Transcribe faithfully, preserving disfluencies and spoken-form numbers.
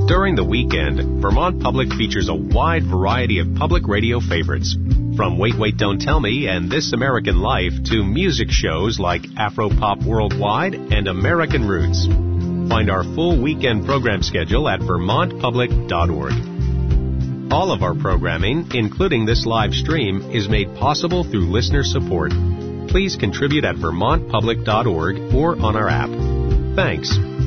During the weekend, Vermont Public features a wide variety of public radio favorites. From Wait, Wait, Don't Tell Me and This American Life to music shows like Afropop Worldwide and American Roots. Find our full weekend program schedule at vermont public dot org. All of our programming, including this live stream, is made possible through listener support. Please contribute at vermont public dot org or on our app. Thanks.